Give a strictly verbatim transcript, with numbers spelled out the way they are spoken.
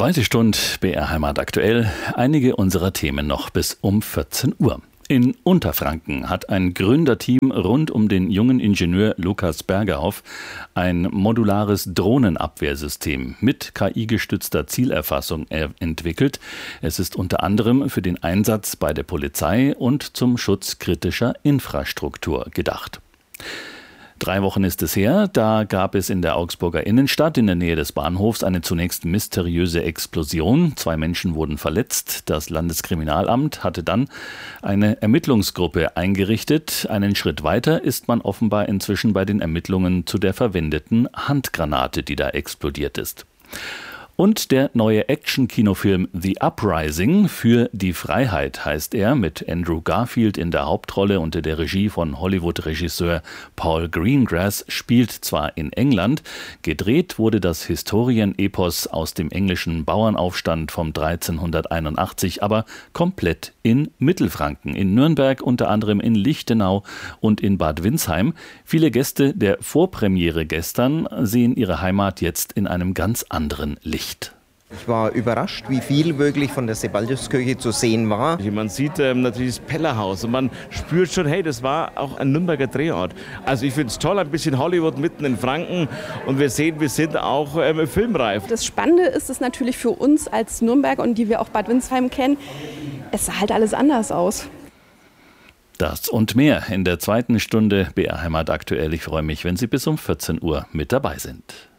Zweite Stunde B R Heimat aktuell. Einige unserer Themen noch bis um vierzehn Uhr. In Unterfranken hat ein Gründerteam rund um den jungen Ingenieur Lukas Bergerhoff ein modulares Drohnenabwehrsystem mit K I-gestützter Zielerfassung entwickelt. Es ist unter anderem für den Einsatz bei der Polizei und zum Schutz kritischer Infrastruktur gedacht. Drei Wochen ist es her, da gab es in der Augsburger Innenstadt in der Nähe des Bahnhofs eine zunächst mysteriöse Explosion. Zwei Menschen wurden verletzt. Das Landeskriminalamt hatte dann eine Ermittlungsgruppe eingerichtet. Einen Schritt weiter ist man offenbar inzwischen bei den Ermittlungen zu der verwendeten Handgranate, die da explodiert ist. Und der neue Action-Kinofilm The Uprising für die Freiheit heißt er, mit Andrew Garfield in der Hauptrolle unter der Regie von Hollywood-Regisseur Paul Greengrass, spielt zwar in England, gedreht wurde das Historienepos aus dem englischen Bauernaufstand vom dreizehnhunderteinundachtzig, aber komplett in Mittelfranken, in Nürnberg, unter anderem in Lichtenau und in Bad Windsheim. Viele Gäste der Vorpremiere gestern sehen ihre Heimat jetzt in einem ganz anderen Licht. Ich war überrascht, wie viel wirklich von der Sebaldiuskirche zu sehen war. Man sieht ähm, natürlich das Pellerhaus und man spürt schon, hey, das war auch ein Nürnberger Drehort. Also ich finde es toll, ein bisschen Hollywood mitten in Franken, und wir sehen, wir sind auch ähm, filmreif. Das Spannende ist es natürlich für uns als Nürnberger und die wir auch Bad Windsheim kennen, es sah halt alles anders aus. Das und mehr in der zweiten Stunde B R Heimat aktuell. Ich freue mich, wenn Sie bis um vierzehn Uhr mit dabei sind.